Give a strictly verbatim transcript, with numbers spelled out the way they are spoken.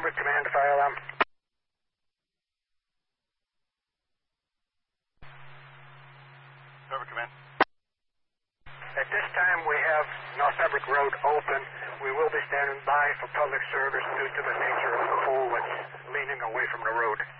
Norfolk Command to fire alarm. Norfolk Command. At this time, we have North Fabric Road open. We will be standing by for public service due to the nature of the pole that's leaning away from the road.